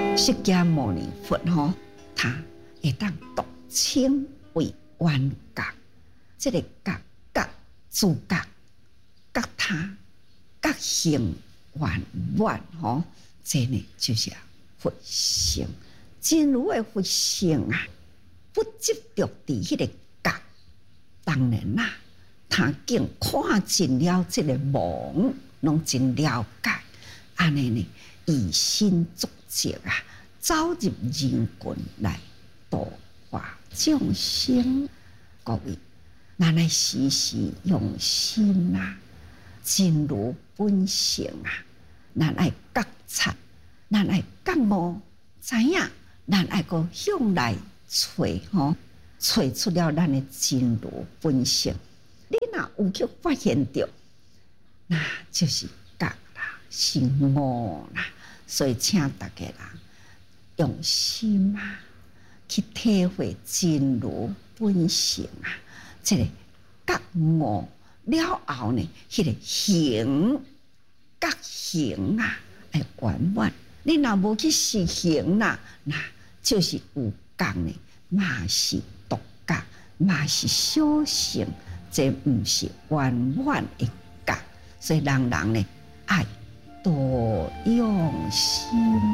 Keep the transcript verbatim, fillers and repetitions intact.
释迦牟尼佛吼，他会当独称为圆觉，这个觉觉自觉觉他觉行圆满吼，这呢就是佛性。真如的佛性啊，不执着伫迄个觉，当然啦，他竟看尽了这个梦，拢真了解，安尼呢，以身作则啊，走入人群来度化众生。各位，咱来时时用心啊，真如本性啊，咱爱觉察，咱爱觉悟，知影，咱爱个向内找吼，找出了咱的真如本性。你若有去发现到，那就是觉啦，是悟啦。所以请大家人用心啊，去体会真如本性啊。这个觉悟了后呢，迄、那个行觉行啊，会圆满。你若无去实行啦，那就是有觉呢，嘛是独觉，嘛是小乘，这毋是圆满的觉。所以人人呢，爱多用心。